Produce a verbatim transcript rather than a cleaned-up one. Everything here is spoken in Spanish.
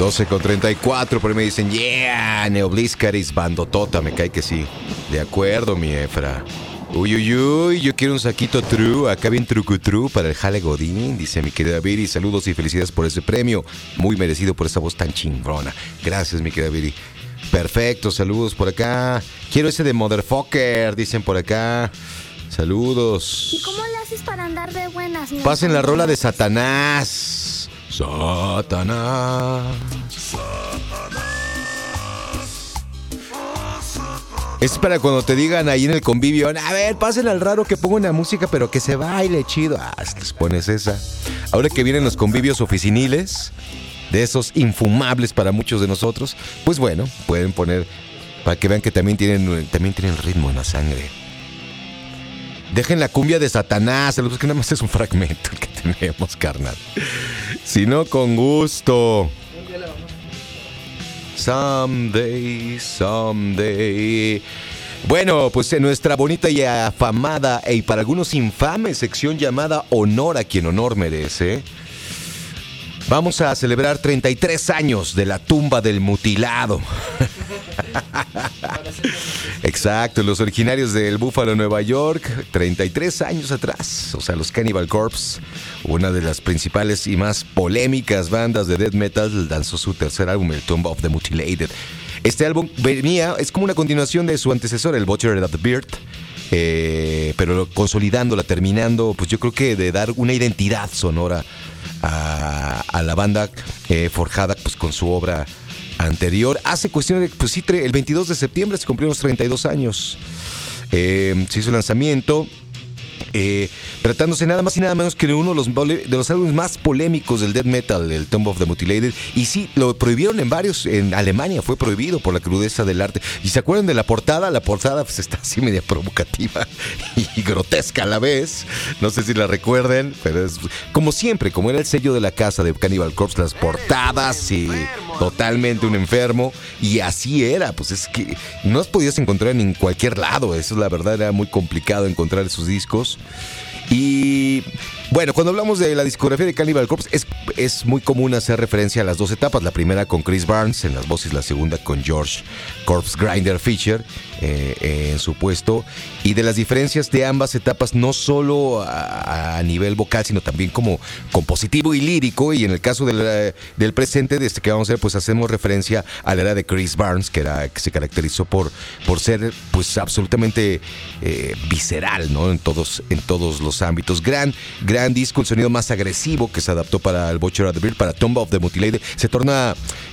doce con treinta y cuatro, por ahí me dicen, yeah, Neobliscaris, bandotota, me cae que sí. De acuerdo, mi Efra. Uy, uy, uy, yo quiero un saquito true, acá bien trucutru para el Jale Godín, dice mi querida Viri. Saludos y felicidades por ese premio, muy merecido por esa voz tan chingona. Gracias, mi querida Viri. Perfecto, saludos por acá. Quiero ese de Motherfucker, dicen por acá. Saludos. ¿Y cómo le haces para andar de buenas? Pasen la rola de Satanás. Satanás. Es para cuando te digan ahí en el convivio, a ver, pasen al raro que ponga una música, pero que se baile chido. Ah, les pones esa. Ahora que vienen los convivios oficiniles, de esos infumables para muchos de nosotros, pues bueno, pueden poner para que vean que también tienen, también tienen ritmo en la sangre. Dejen la cumbia de Satanás, es que nada más es un fragmento el que tenemos, carnal. Si no, con gusto. Someday, someday. Bueno, pues en nuestra bonita y afamada y para algunos infame sección llamada Honor a quien honor merece, vamos a celebrar treinta y tres años de la tumba del mutilado. Exacto, los originarios del Buffalo, Nueva York, treinta y tres años atrás. O sea, los Cannibal Corpse, una de las principales y más polémicas bandas de death metal, lanzó su tercer álbum, el Tomb of the Mutilated. Este álbum venía, es como una continuación de su antecesor, el Butchered of the Beard, eh, pero consolidándola, terminando, pues yo creo que de dar una identidad sonora a, a la banda, eh, forjada pues con su obra anterior. Hace cuestión de, pues sí, el veintidós de septiembre se cumplieron los treinta y dos años. Eh, se hizo el lanzamiento, eh, tratándose nada más y nada menos que de uno de los, de los álbumes más polémicos del death metal, el Tomb of the Mutilated. Y sí, lo prohibieron en varios, en Alemania fue prohibido por la crudeza del arte. ¿Y se acuerdan de la portada? La portada pues está así media provocativa y grotesca a la vez. No sé si la recuerden, pero es como siempre, como era el sello de la casa de Cannibal Corpse, las portadas y totalmente un enfermo. Y así era, pues es que no las podías encontrar en cualquier lado. Eso es la verdad, era muy complicado encontrar esos discos. Y bueno, cuando hablamos de la discografía de Cannibal Corpse, es, es muy común hacer referencia a las dos etapas. La primera con Chris Barnes en las voces, la segunda con George Corpse Grinder Fisher eh, en su puesto. Y de las diferencias de ambas etapas, no solo a, a nivel vocal, sino también como compositivo y lírico. Y en el caso del, del presente, de este que vamos a ver, pues hacemos referencia a la era de Chris Barnes, que, era, que se caracterizó por, por ser pues absolutamente eh, visceral, ¿no? En todos, en todos los ámbitos. Gran, gran disco, el sonido más agresivo que se adaptó para el Butcher of the Beard, para Tomb of the Mutilated. Se torna